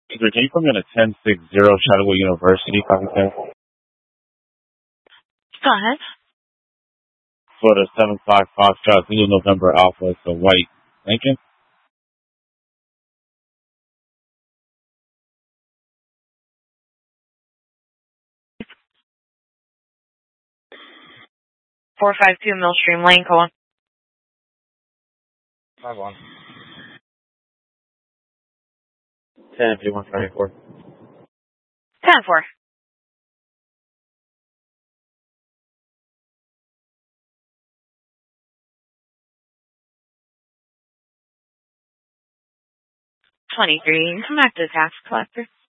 Can you put me on a 1060 Shadowway University copy pass? Go ahead. For the 75 Foxtrot Zulu November Alpha, it's a white Lincoln. .452 Millstream Lane, Colin. 5-1. 10-51-24. 10-4. .23, come back to the tax collector.